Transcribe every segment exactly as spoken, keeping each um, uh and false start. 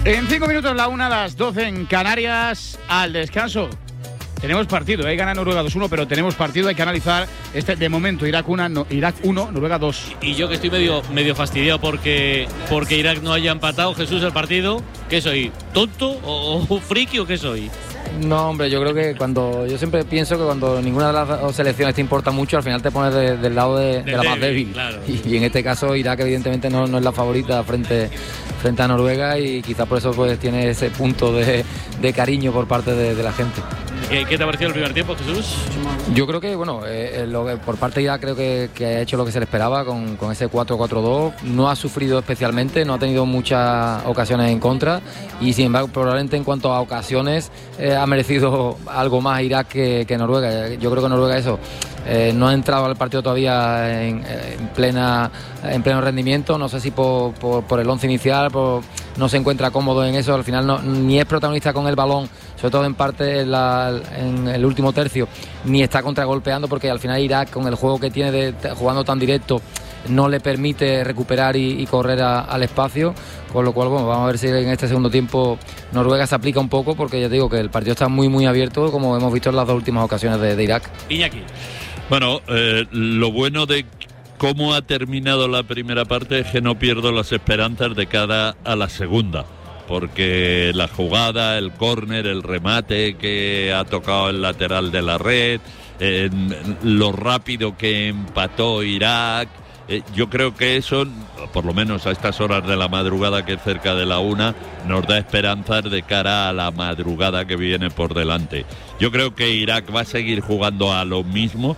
En cinco minutos la una, las doce en Canarias, al descanso. Tenemos partido, ¿eh? Gana Noruega dos uno, pero tenemos partido, hay que analizar este de momento. Irak uno, no, Irak uno, Noruega dos. Y yo que estoy medio, medio fastidiado porque, porque Irak no haya empatado, Jesús, el partido. ¿Qué soy? ¿Tonto o, o friki o qué soy? No, hombre, yo creo que cuando yo siempre pienso que cuando ninguna de las dos selecciones te importa mucho, al final te pones de, del lado de, de la más débil. Claro. Y, y en este caso Irak evidentemente no, no es la favorita frente, frente a Noruega, y quizás por eso pues tiene ese punto de, de cariño por parte de, de la gente. ¿Qué, ¿Qué te ha parecido el primer tiempo, Jesús? Yo creo que, bueno, eh, lo que, por parte de Irak creo que, que ha hecho lo que se le esperaba con, con ese cuatro cuatro dos. No ha sufrido especialmente, no ha tenido muchas ocasiones en contra, y sin embargo probablemente en cuanto a ocasiones eh, ha merecido algo más Irak que, que Noruega. Yo creo que Noruega eso eh, no ha entrado al partido todavía en, en plena en pleno rendimiento. No sé si por, por, por el once inicial, por, no se encuentra cómodo en eso. Al final no, ni es protagonista con el balón, sobre todo en parte en, la, en el último tercio, ni está contragolpeando, porque al final Irak, con el juego que tiene de, jugando tan directo, no le permite recuperar y, y correr a, al espacio, con lo cual bueno, vamos a ver si en este segundo tiempo Noruega se aplica un poco, porque ya te digo que el partido está muy muy abierto, como hemos visto en las dos últimas ocasiones de, de Irak. Iñaki. Bueno, eh, lo bueno de cómo ha terminado la primera parte es que no pierdo las esperanzas de cara a la segunda, porque la jugada, el córner, el remate que ha tocado el lateral de la red, eh, lo rápido que empató Irak, eh, yo creo que eso, por lo menos a estas horas de la madrugada, que es cerca de la una, nos da esperanzas de cara a la madrugada que viene por delante. Yo creo que Irak va a seguir jugando a lo mismo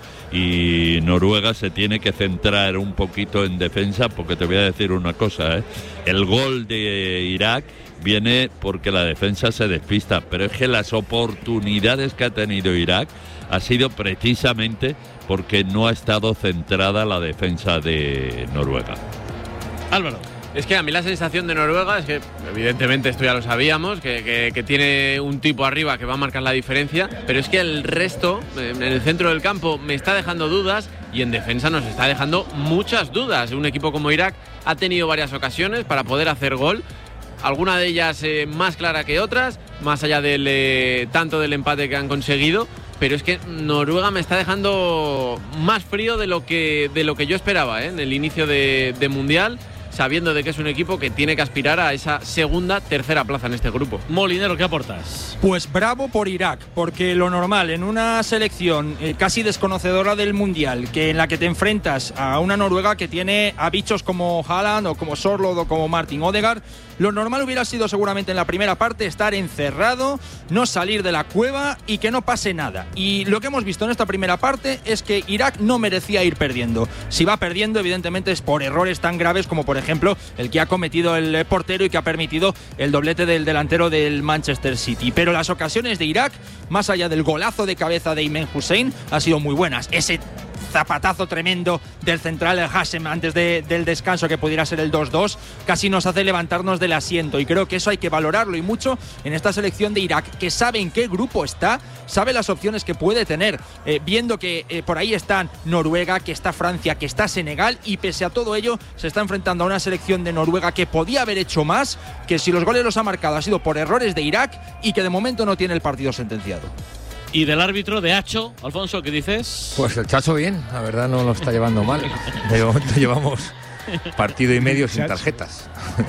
y Noruega se tiene que centrar un poquito en defensa, porque te voy a decir una cosa, ¿eh? El gol de Irak viene porque la defensa se despista, pero es que las oportunidades que ha tenido Irak ha sido precisamente porque no ha estado centrada la defensa de Noruega. Álvaro. Es que a mí la sensación de Noruega es que, evidentemente esto ya lo sabíamos, que, que, que tiene un tipo arriba que va a marcar la diferencia, pero es que el resto, en el centro del campo, me está dejando dudas, y en defensa nos está dejando muchas dudas. Un equipo como Irak ha tenido varias ocasiones para poder hacer gol, alguna de ellas eh, más clara que otras, más allá del eh, tanto del empate que han conseguido. Pero es que Noruega me está dejando más frío de lo que, de lo que yo esperaba, ¿eh? En el inicio de, de Mundial, sabiendo de que es un equipo que tiene que aspirar a esa segunda, tercera plaza en este grupo. Molinero, ¿qué aportas? Pues bravo por Irak, porque lo normal en una selección eh, casi desconocedora del Mundial, que en la que te enfrentas a una Noruega que tiene a bichos como Haaland o como Sorloth o como Martin Odegaard, lo normal hubiera sido seguramente en la primera parte estar encerrado, no salir de la cueva y que no pase nada. Y lo que hemos visto en esta primera parte es que Irak no merecía ir perdiendo. Si va perdiendo, evidentemente es por errores tan graves como, por ejemplo, el que ha cometido el portero y que ha permitido el doblete del delantero del Manchester City. Pero las ocasiones de Irak, más allá del golazo de cabeza de Aymen Hussein, han sido muy buenas. Ese zapatazo tremendo del central Hassem antes de, del descanso, que pudiera ser el dos dos, casi nos hace levantarnos del asiento, y creo que eso hay que valorarlo y mucho en esta selección de Irak, que sabe en qué grupo está, sabe las opciones que puede tener, eh, viendo que eh, por ahí están Noruega, que está Francia, que está Senegal, y pese a todo ello se está enfrentando a una selección de Noruega que podía haber hecho más, que si los goles los ha marcado ha sido por errores de Irak, y que de momento no tiene el partido sentenciado. Y del árbitro de Hacho, Alfonso, ¿qué dices? Pues el Chacho bien, la verdad no lo está llevando mal. De momento llevamos partido y medio sin tarjetas.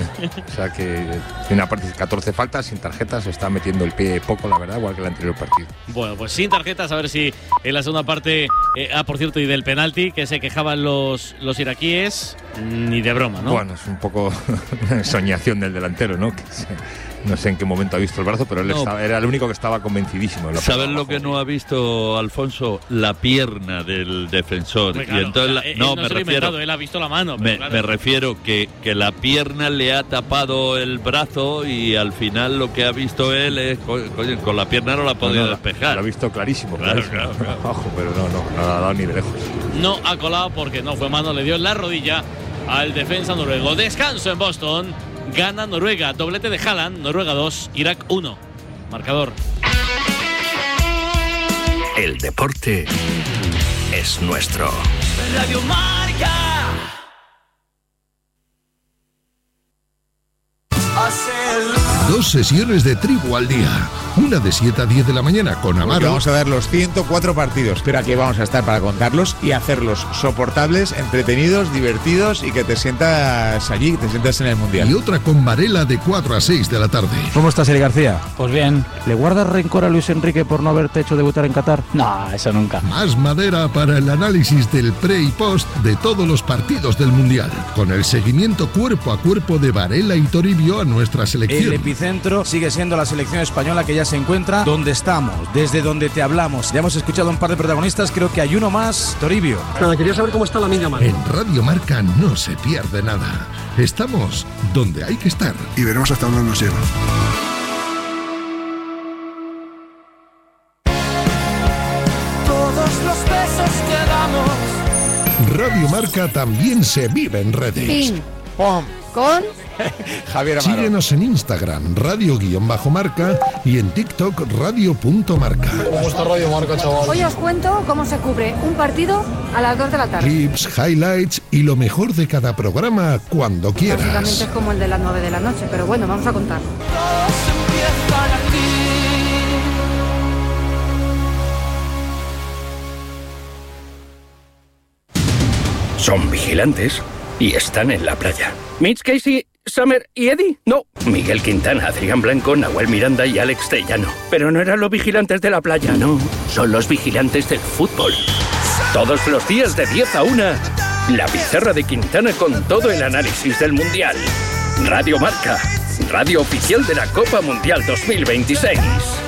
O sea que en una parte catorce faltas, sin tarjetas, se está metiendo el pie poco, la verdad, igual que el anterior partido. Bueno, pues sin tarjetas, a ver si en la segunda parte, eh, ah, por cierto, y del penalti, que se quejaban los, los iraquíes, ni de broma, ¿no? Bueno, es un poco soñación del delantero, ¿no? Que se, no sé en qué momento ha visto el brazo, pero él no. estaba, era el único que estaba convencidísimo. ¿Sabes lo que no ha visto, Alfonso? La pierna del defensor. Pues claro, y entonces o sea, la, no, no me se lo ha refiero. inventado, él ha visto la mano. Me, claro. me refiero que, que la pierna le ha tapado el brazo y al final lo que ha visto él es, coño, con la pierna no la ha podido no, no, despejar. Lo ha visto clarísimo, claro, clarísimo. claro, claro. Ojo, pero no, no, no la ha dado ni de lejos. No ha colado porque no fue mano, le dio en la rodilla al defensa noruego. Descanso en Boston. Gana Noruega, doblete de Haaland, Noruega dos, Irak uno. Marcador. El deporte es nuestro. Radio Marca. I said, Dos sesiones de tribu al día. Una de siete a diez de la mañana con Amaro. Porque vamos a ver los ciento cuatro partidos, pero aquí vamos a estar para contarlos y hacerlos soportables, entretenidos, divertidos y que te sientas allí, que te sientas en el Mundial. Y otra con Varela de cuatro a seis de la tarde. ¿Cómo estás, Eli García? Pues bien. ¿Le guardas rencor a Luis Enrique por no haberte hecho debutar en Qatar? No, eso nunca. Más madera para el análisis del pre y post de todos los partidos del Mundial, con el seguimiento cuerpo a cuerpo de Varela y Toribio a nuestra selección. El epicentro sigue siendo la selección española, que ya se encuentra donde estamos, desde donde te hablamos. Ya hemos escuchado un par de protagonistas, creo que hay uno más, Toribio. Nada, quería saber cómo está la niña Marca. En Radio Marca no se pierde nada. Estamos donde hay que estar. Y veremos hasta dónde nos lleva. Todos los besos que damos. Radio Marca también se vive en redes. Pin. ¡Pum! Con Javier Amaro. Síguenos en Instagram, radio-marca, y en TikTok, radio.marca. ¿Cómo está Radio Marca, chaval? Hoy os cuento cómo se cubre un partido a las dos de la tarde. Clips, highlights y lo mejor de cada programa cuando quieras. Básicamente es como el de las nueve de la noche, pero bueno, vamos a contar. Son vigilantes y están en la playa. Mitch, Casey, Summer y Eddie. No. Miguel Quintana, Adrián Blanco, Nahuel Miranda y Alex Tellano. Pero no eran los vigilantes de la playa, no. Son los vigilantes del fútbol. Todos los días de diez a una, la pizarra de Quintana con todo el análisis del Mundial. Radio Marca, radio oficial de la Copa Mundial dos mil veintiséis.